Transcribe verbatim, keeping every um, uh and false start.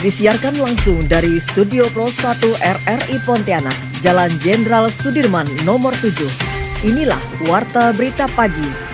Disiarkan langsung dari Studio Pro satu R R I Pontianak, Jalan Jenderal Sudirman nomor tujuh. Inilah Warta Berita Pagi.